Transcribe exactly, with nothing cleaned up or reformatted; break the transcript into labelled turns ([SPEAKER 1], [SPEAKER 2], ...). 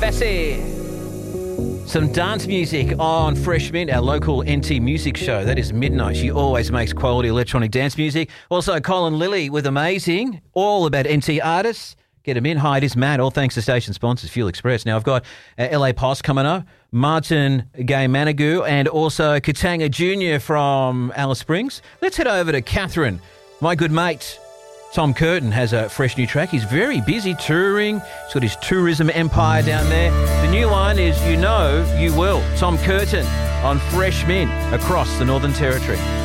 [SPEAKER 1] Bessie. Some dance music on Fresh Mint, our local N T music show. That is Midnight. She always makes quality electronic dance music. Also, Colin Lilly with Amazing, all about N T artists. Get them in. Hi, it is Matt. All thanks to station sponsors, Fuel Express. Now, I've got uh, L A Post coming up, Martin Gay Manigu, and also Katanga Junior from Alice Springs. Let's head over to Catherine. My good mate, Tom Curtin, has a fresh new track. He's very busy touring. He's got his tourism empire down there. The new one is You Know You Will. Tom Curtin on Fresh Mint across the Northern Territory.